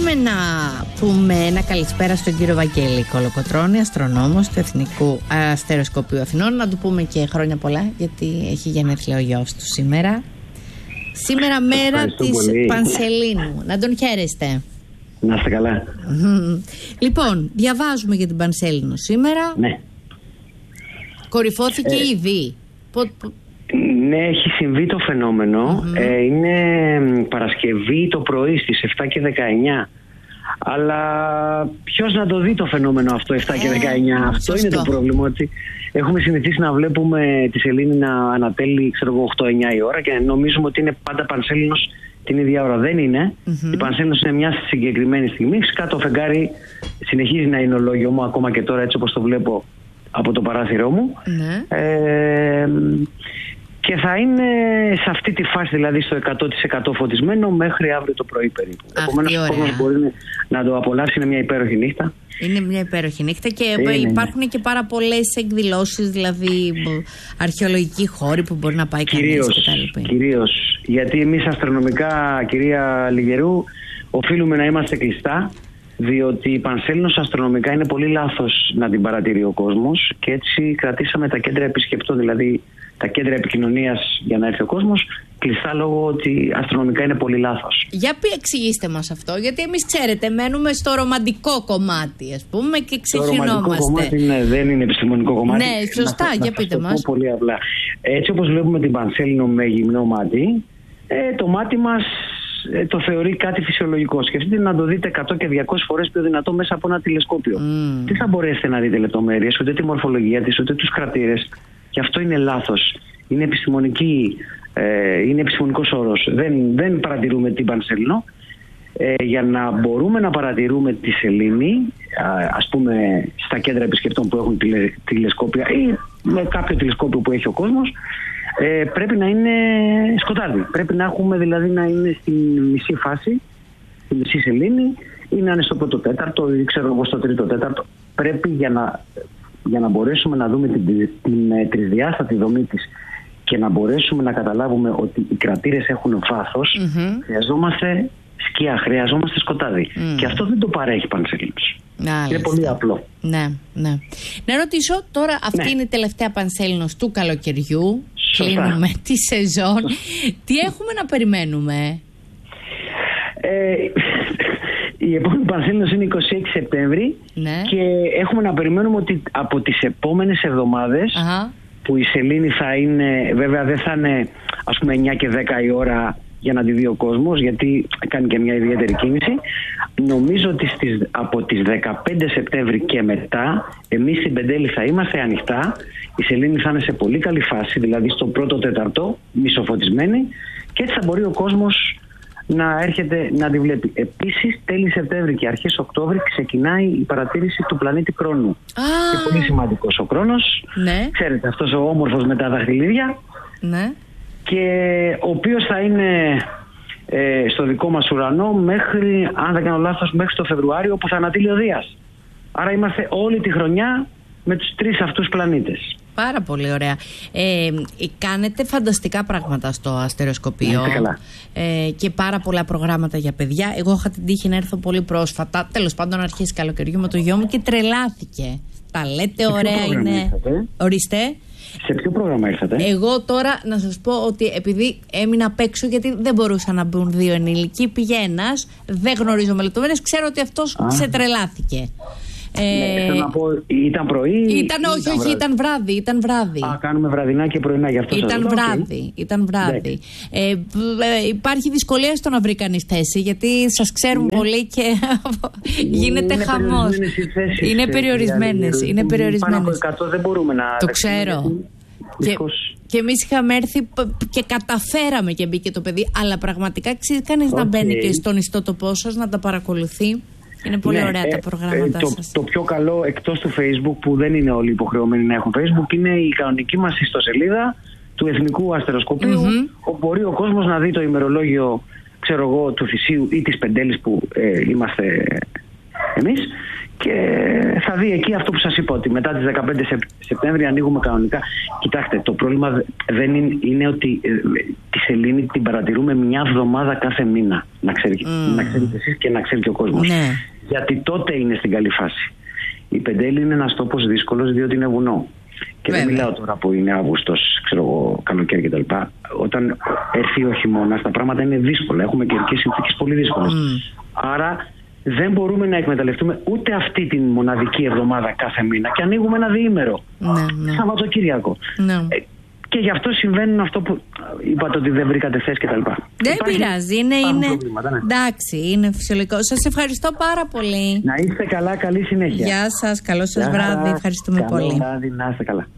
Έχουμε να πούμε ένα καλησπέρα στον κύριο Βαγγέλη Κολοκοτρώνη, αστρονόμος του Εθνικού Αστεροσκοπείου Αθηνών. Να του πούμε και χρόνια πολλά, γιατί έχει γενέθλια ο γιος του σήμερα. Σήμερα μέρα της Πανσελίνου. Να τον χαίρεστε. Να είστε καλά. Λοιπόν, διαβάζουμε για την Πανσέλινο σήμερα. Ναι. Κορυφώθηκε ήδη. Ναι, έχει συμβεί το φαινόμενο. Είναι Παρασκευή το πρωί στις 7 και 19. Αλλά ποιος να το δει το φαινόμενο αυτό 7 και 19? Αυτό είναι το πρόβλημα, ότι έχουμε συνηθίσει να βλέπουμε τη σελήνη να ανατέλει 8-9 η ώρα και νομίζουμε ότι είναι πάντα Πανσέλινος την ίδια ώρα. Δεν είναι. Η Πανσέλινος είναι μια συγκεκριμένη στιγμή. Φυσικά το φεγγάρι συνεχίζει να είναι ολόγιο μου ακόμα και τώρα, έτσι όπως το βλέπω από το παράθυρό μου. Και θα είναι σε αυτή τη φάση, δηλαδή στο 100% φωτισμένο μέχρι αύριο το πρωί περίπου. Επομένως ο κόσμος μπορεί να το απολαύσει. Είναι μια υπέροχη νύχτα. Είναι μια υπέροχη νύχτα και υπάρχουν και πάρα πολλές εκδηλώσεις, δηλαδή αρχαιολογικοί χώροι που μπορεί να πάει κανείς κτλ. Κυρίως γιατί εμείς αστρονομικά, κυρία Λιγερού, οφείλουμε να είμαστε κλειστά, διότι η Πανσέλινος αστρονομικά είναι πολύ λάθος να την παρατηρεί ο κόσμος και έτσι κρατήσαμε τα κέντρα επισκεπτών, δηλαδή τα κέντρα επικοινωνίας για να έρθει ο κόσμος, κλειστά λόγω ότι αστρονομικά είναι πολύ λάθος. Για εξηγήστε μας αυτό, γιατί εμείς ξέρετε μένουμε στο ρομαντικό κομμάτι, ας πούμε, και ξεχυνόμαστε. Το ρομαντικό κομμάτι δεν είναι επιστημονικό κομμάτι. Ναι, σωστά, για πείτε μας. Πολύ απλά. Έτσι όπως βλέπουμε την Πανσέλινο με γυμνό μάτι, το μάτι μας το θεωρεί κάτι φυσιολογικό. Σκεφτείτε να το δείτε 100 και 200 φορές πιο δυνατό μέσα από ένα τηλεσκόπιο. Τι θα μπορέσετε να δείτε λεπτομέρειες, ούτε τη μορφολογία της, ούτε τους κρατήρες. Και αυτό είναι λάθος. Είναι επιστημονικός όρος. Δεν παρατηρούμε την Πανσέλινο. Για να μπορούμε να παρατηρούμε τη σελήνη, ας πούμε στα κέντρα επισκεπτών που έχουν τηλεσκόπια ή με κάποιο τηλεσκόπιο που έχει ο κόσμος, πρέπει να είναι σκοτάδι. Πρέπει να έχουμε, δηλαδή, να είναι στη μισή φάση, στη μισή σελήνη, ή να είναι στο πρώτο τέταρτο ή ξέρω εγώ στο τρίτο τέταρτο. Πρέπει για να μπορέσουμε να δούμε την τρισδιάστατη δομή της και να μπορέσουμε να καταλάβουμε ότι οι κρατήρες έχουν βάθος, χρειαζόμαστε σκιά, χρειαζόμαστε σκοτάδι. Και αυτό δεν το παρέχει Πανσέλινος. Είναι πολύ απλό. Ναι. Να ρωτήσω τώρα, αυτή είναι η τελευταία Πανσέλινος του καλοκαιριού. Κλείνουμε τη σεζόν. Τι έχουμε να περιμένουμε? Η επόμενη Πανσέλινος είναι 26 Σεπτέμβρη και έχουμε να περιμένουμε ότι από τις επόμενες εβδομάδες που η σελήνη θα είναι, βέβαια δεν θα είναι ας πούμε 9 και 10 η ώρα για να τη δει ο κόσμος, γιατί κάνει και μια ιδιαίτερη κίνηση. Νομίζω ότι από τις 15 Σεπτέμβρη και μετά εμείς στην Πεντέλη θα είμαστε ανοιχτά. Η σελήνη θα είναι σε πολύ καλή φάση, δηλαδή στο πρώτο τέταρτο, μισοφωτισμένη, και έτσι θα μπορεί ο κόσμος να έρχεται να τη βλέπει. Επίσης, τέλη Σεπτέμβρη και αρχές Οκτώβρη ξεκινάει η παρατήρηση του πλανήτη Κρόνου. Και πολύ σημαντικός ο Κρόνος. Ξέρετε, αυτός ο όμορφος με τα δαχτυλίδια. Και ο οποίος θα είναι στο δικό μας ουρανό μέχρι, αν δεν κάνω λάθος, μέχρι το Φεβρουάριο, που θα ανατείλει ο Δίας. Άρα είμαστε όλη τη χρονιά με τους τρεις αυτούς πλανήτες. Πάρα πολύ ωραία. Κάνετε φανταστικά πράγματα στο αστεροσκοπείο. Και πάρα πολλά προγράμματα για παιδιά. Εγώ είχα την τύχη να έρθω πολύ πρόσφατα, τέλος πάντων αρχές καλοκαιριού, με το γιο μου και τρελάθηκε. Τα λέτε, ωραία είναι. Ορίστε. Σε ποιο πρόγραμμα ήρθατε? Εγώ τώρα να σας πω ότι επειδή έμεινα απ' έξω, γιατί δεν μπορούσαν να μπουν δύο ενήλικοι, πήγε ένας, δεν γνωρίζω με λεπτομέρειες, ξέρω ότι αυτός ξετρελάθηκε. Θέλω να πω, ήταν πρωί? Όχι, ήταν βράδυ. Κάνουμε βραδινά και πρωινά, γι' αυτό ήταν βράδυ. Υπάρχει δυσκολία στο να βρει κανείς θέση, γιατί σας ξέρουν πολύ και γίνεται χαμός. Είναι περιορισμένες. Πάνω από 100 δεν μπορούμε να... Το ξέρω. Και εμείς είχαμε έρθει και καταφέραμε και μπήκε το παιδί, αλλά πραγματικά αξίζει κανείς να μπαίνει και στον ιστότοπό σας, να τα παρακολουθεί. Είναι πολύ ωραία τα προγράμματα σας. Το πιο καλό, εκτός του Facebook, που δεν είναι όλοι υποχρεωμένοι να έχουν Facebook, είναι η κανονική μας ιστοσελίδα του Εθνικού Αστεροσκοπείου, όπου μπορεί ο κόσμος να δει το ημερολόγιο, ξέρω εγώ, του Θησίου ή της Πεντέλης που είμαστε εμείς, και θα δει εκεί αυτό που σας είπα, ότι μετά τις 15 Σεπτέμβρη ανοίγουμε κανονικά. Κοιτάξτε, το πρόβλημα δεν είναι ότι τις σελήνη την παρατηρούμε μια εβδομάδα κάθε μήνα. Να ξέρετε εσείς και να ξέρει και ο κόσμος. Ναι. Γιατί τότε είναι στην καλή φάση. Η Πεντέλη είναι ένας τόπος δύσκολος, διότι είναι βουνό. Και δεν μιλάω τώρα που είναι Αύγουστος, ξέρω εγώ, καλοκαίρι κτλ. Όταν έρθει ο χειμώνας, τα πράγματα είναι δύσκολα. Έχουμε καιρικές συνθήκες πολύ δύσκολες. Άρα δεν μπορούμε να εκμεταλλευτούμε ούτε αυτή την μοναδική εβδομάδα κάθε μήνα και ανοίγουμε ένα διήμερο. Σαββατοκύριακο. Και γι' αυτό συμβαίνουν αυτό που είπατε, ότι δεν βρήκατε θέση κτλ. Δεν πειράζει. Είναι εντάξει, είναι φυσιολογικό. Σας ευχαριστώ πάρα πολύ. Να είστε καλά, καλή συνέχεια. Γεια σας, καλό σας βράδυ. Ευχαριστούμε πολύ. Καλό βράδυ, να είστε καλά.